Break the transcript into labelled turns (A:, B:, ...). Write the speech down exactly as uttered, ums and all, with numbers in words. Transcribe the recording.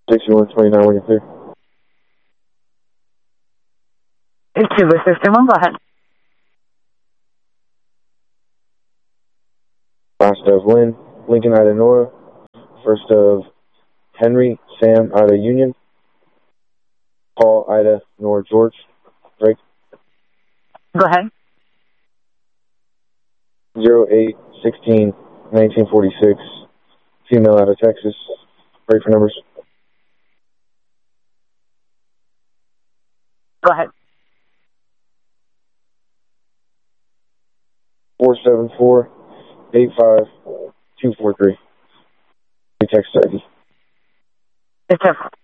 A: sixty-one twenty-nine, when you're clear.
B: It's Cuba sixty-one, go ahead.
A: Last of Lynn, Lincoln, Ida, Nora. First of Henry, Sam, Ida, Union. Paul, Ida, Nora, George. Break.
B: Go ahead.
A: zero eight sixteen nineteen forty-six. Female out of Texas. Break for numbers.
B: Go ahead.
A: four seven four eight five two four three. Text thirty.
B: It's